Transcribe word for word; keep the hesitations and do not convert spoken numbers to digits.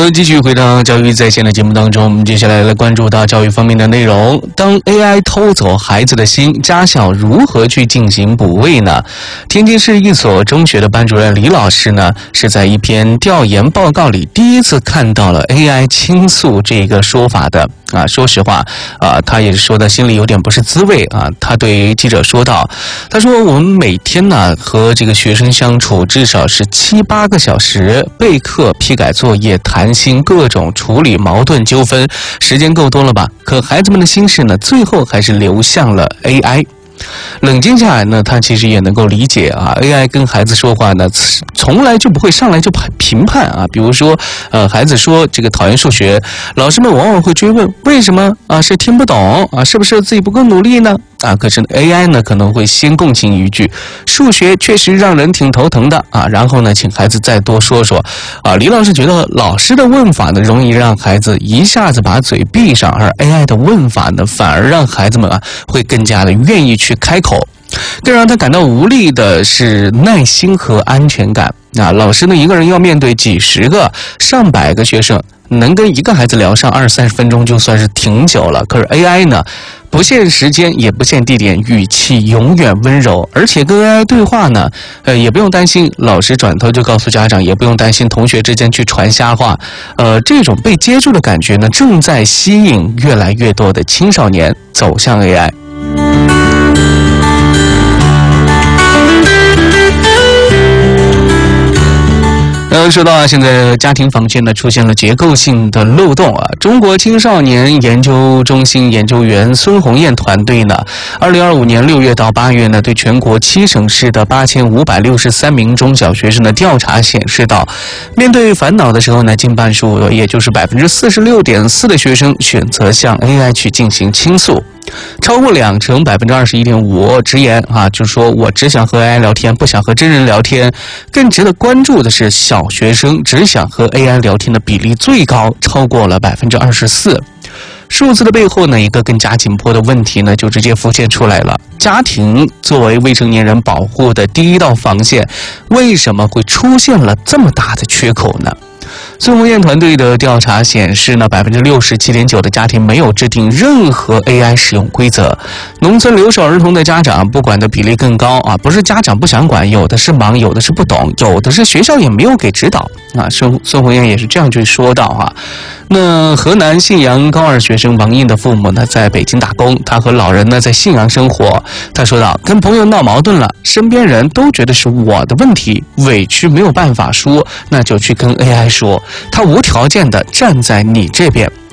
呃，继续回到教育在线的节目当中，我们接下来来关注到教育方面的内容。当 A I 偷走孩子的心，家校如何去进行补位呢？天津市一所中学的班主任李老师呢，是在一篇调研报告里第一次看到了 A I 倾诉这个说法的。啊，说实话，啊，他也是说的心里有点不是滋味啊。他对记者说道：“他说我们每天呢和这个学生相处至少是七八个小时，备课、批改作业、谈心、各种处理矛盾纠纷，时间够多了吧？可孩子们的心事呢，最后还是流向了 A I。”冷静下来呢，他其实也能够理解啊 ，A I 跟孩子说话呢，从来就不会上来就评判啊。比如说，呃，孩子说这个讨厌数学，老师们往往会追问为什么啊？是听不懂啊？是不是自己不够努力呢？啊，可是 A I 呢可能会先共情一句，数学确实让人挺头疼的啊，然后呢，请孩子再多说说。啊，李老师觉得老师的问法呢，容易让孩子一下子把嘴闭上，而 A I 的问法呢，反而让孩子们啊会更加的愿意去开口。更让他感到无力的是耐心和安全感。啊，老师呢一个人要面对几十个、上百个学生，能跟一个孩子聊上二三十分钟就算是挺久了。可是 A I 呢，不限时间也不限地点，语气永远温柔，而且跟 A I 对话呢，呃，也不用担心老师转头就告诉家长，也不用担心同学之间去传瞎话。呃，这种被接住的感觉呢，正在吸引越来越多的青少年走向 A I。呃，说到啊，现在家庭防线呢出现了结构性的漏洞啊。中国青少年研究中心研究员孙红艳团队呢，二零二五年六月到八月呢，对全国七省市的八千五百六十三名中小学生的调查显示到，面对烦恼的时候呢，近半数，也就是百分之四十六点四的学生选择向 A I 去进行倾诉。超过两成百分之二十一点五直言啊，就是说我只想和 A I 聊天，不想和真人聊天。更值得关注的是，小学生只想和 A I 聊天的比例最高，超过了百分之二十四。数字的背后呢，一个更加紧迫的问题呢，就直接浮现出来了。家庭作为未成年人保护的第一道防线，为什么会出现了这么大的缺口呢？孙红艳团队的调查显示呢，百分之六十七点九的家庭没有制定任何 A I 使用规则。农村留守儿童的家长不管的比例更高啊，不是家长不想管，有的是忙，有的是不懂，有的是学校也没有给指导啊。孙孙红艳也是这样去说到哈、啊。那河南信阳高二学生王印的父母呢，在北京打工，他和老人呢在信阳生活。他说道，跟朋友闹矛盾了，身边人都觉得是我的问题，委屈没有办法说，那就去跟 A I 说，他无条件的站在你这边。